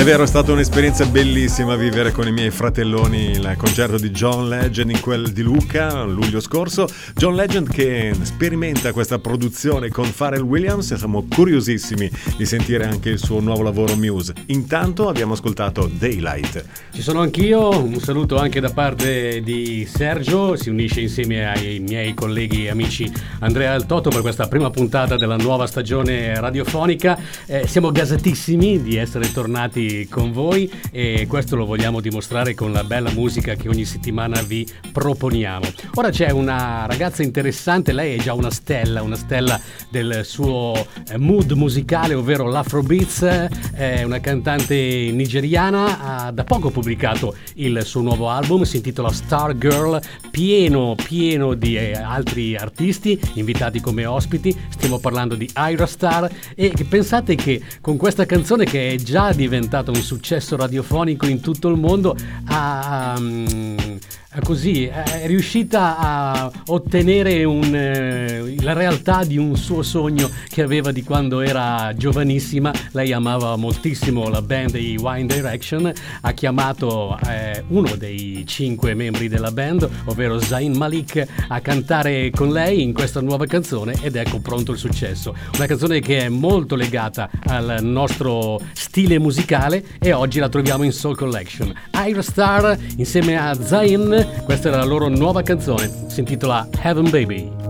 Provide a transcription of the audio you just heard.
È vero, è stata un'esperienza bellissima vivere con i miei fratelloni il concerto di John Legend in quel di Lucca luglio scorso. John Legend che sperimenta questa produzione con Pharrell Williams e siamo curiosissimi di sentire anche il suo nuovo lavoro Muse. Intanto abbiamo ascoltato Daylight. Ci sono anch'io, un saluto anche da parte di Sergio, si unisce insieme ai miei colleghi e amici Andrea e il Toto per questa prima puntata della nuova stagione radiofonica. Siamo gasatissimi di essere tornati con voi e questo lo vogliamo dimostrare con la bella musica che ogni settimana vi proponiamo. Ora c'è una ragazza interessante, lei è già una stella del suo mood musicale, ovvero l'Afrobeats, è una cantante nigeriana, ha da poco pubblicato il suo nuovo album, si intitola Star Girl, pieno di altri artisti invitati come ospiti. Stiamo parlando di Ayra Starr e pensate che con questa canzone, che è già diventata un successo radiofonico in tutto il mondo, è riuscita a ottenere la realtà di un suo sogno che aveva di quando era giovanissima. Lei amava moltissimo la band dei One Direction, ha chiamato uno dei 5 membri della band, ovvero Zayn Malik, a cantare con lei in questa nuova canzone ed ecco pronto il successo. Una canzone che è molto legata al nostro stile musicale e oggi la troviamo in Soul Collection. Ayra Starr insieme a Zayn. Questa è la loro nuova canzone, si intitola Heaven Baby.